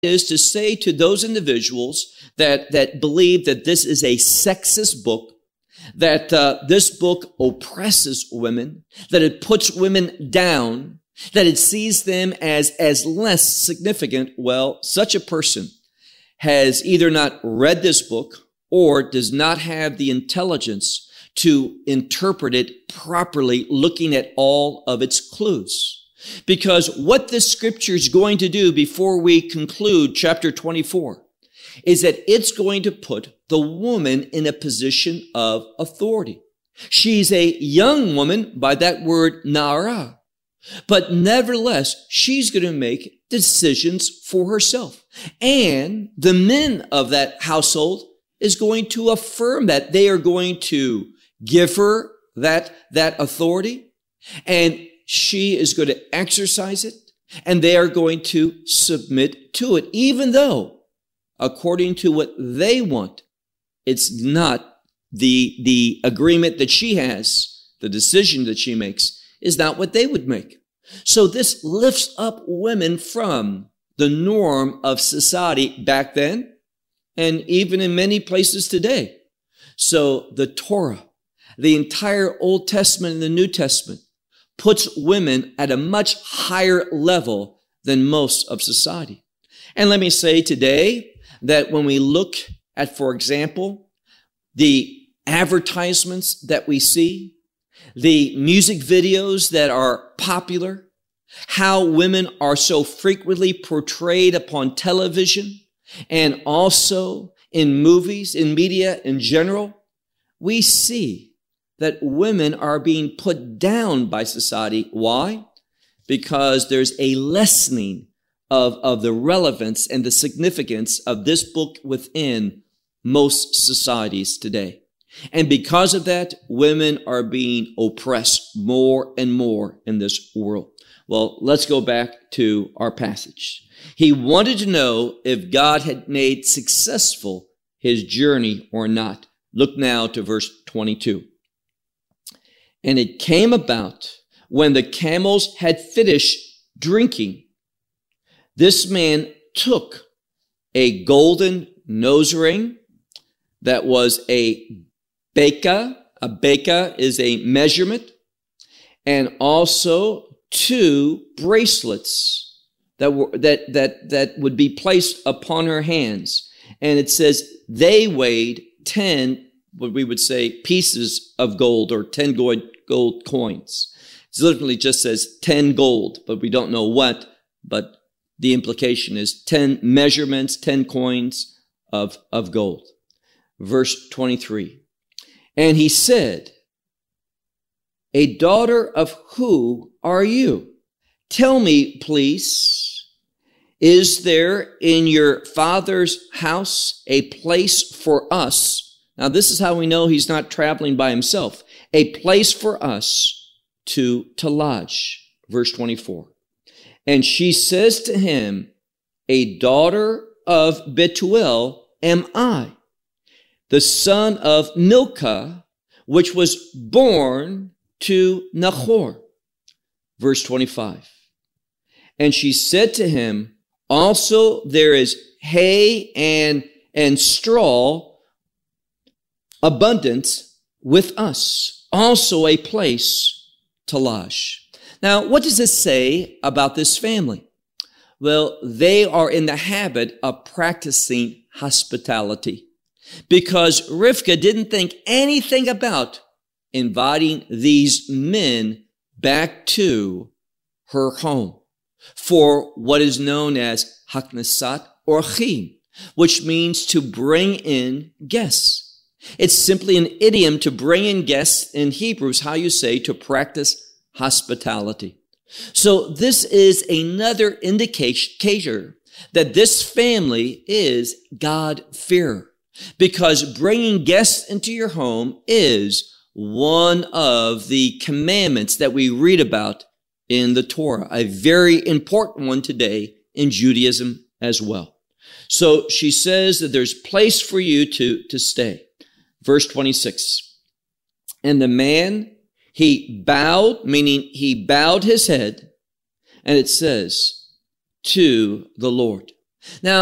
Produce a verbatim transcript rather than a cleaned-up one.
is to say to those individuals that, that believe that this is a sexist book, that uh, this book oppresses women, that it puts women down, that it sees them as, as less significant. Well, such a person has either not read this book or does not have the intelligence to interpret it properly, looking at all of its clues. Because what this scripture is going to do before we conclude chapter twenty-four is that it's going to put the woman in a position of authority. She's a young woman by that word nara, but nevertheless, she's going to make decisions for herself. And the men of that household is going to affirm that. They are going to give her that, that authority, and she is going to exercise it, and they are going to submit to it, even though, according to what they want, it's not the, the agreement that she has, the decision that she makes, is not what they would make. So this lifts up women from the norm of society back then, and even in many places today. So the Torah, the entire Old Testament and the New Testament, puts women at a much higher level than most of society. And let me say today that when we look at, for example, the advertisements that we see, the music videos that are popular, how women are so frequently portrayed upon television and also in movies, in media in general, we see that women are being put down by society. Why? Because there's a lessening of, of the relevance and the significance of this book within most societies today. And because of that, women are being oppressed more and more in this world. Well, let's go back to our passage. He wanted to know if God had made successful his journey or not. Look now to verse twenty-two. And it came about when the camels had finished drinking, this man took a golden nose ring that was a beka. A beka is a measurement, and also two bracelets that were that that that would be placed upon her hands. And it says they weighed ten, what we would say, pieces of gold, or ten gold, gold coins. It literally just says ten gold, but we don't know what, but the implication is ten measurements, ten coins of, of gold. Verse twenty-three. And he said, a daughter of who are you? Tell me, please, is there in your father's house a place for us? Now, this is how we know he's not traveling by himself. A place for us to, to lodge. Verse twenty-four. And she says to him, a daughter of Bethuel am I, the son of Milcah, which was born to Nahor. Verse twenty-five. And she said to him, also there is hay and, and straw abundance with us, also a place to lodge. Now, what does this say about this family? Well, they are in the habit of practicing hospitality, because Rivka didn't think anything about inviting these men back to her home for what is known as haknesat orchim, which means to bring in guests. It's simply an idiom to bring in guests. In Hebrew is how you say to practice hospitality. So this is another indicator that this family is God-fearer, because bringing guests into your home is one of the commandments that we read about in the Torah, a very important one today in Judaism as well. So she says that there's place for you to, to stay. Verse twenty-six. And the man, he bowed, meaning he bowed his head, and it says, to the Lord. Now,